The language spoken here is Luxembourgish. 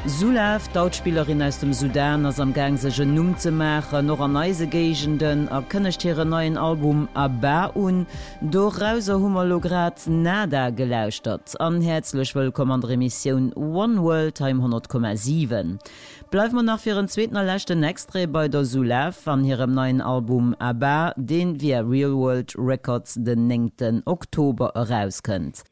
Sulaf, d'Outspielerin aus dem Sudan, ass am gang sech Numm ze machen, noch an Eisegegenden kënnecht hire neuen Album Abba un, dorauser Humorlograt Nada gelauschtert. Anherzlech wëllkom an der Emissionioun One World Time 100,7. Bleif man nach fir en zweetner lächten Extre bei der Sulaf an hirem neuen Album Abba, den via Real World Records den 9. Oktober herauskënnt.